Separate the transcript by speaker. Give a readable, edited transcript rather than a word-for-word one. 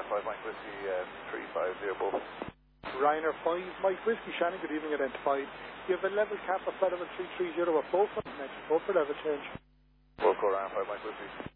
Speaker 1: 5 Mike Whiskey 350 Bull.
Speaker 2: Ryanair 5 Mike Whiskey, Shannon, good evening, identified. You have a level cap of Federal 330 at both, and both for level change.
Speaker 1: Bull Core Ryanair 5 Mike Whiskey.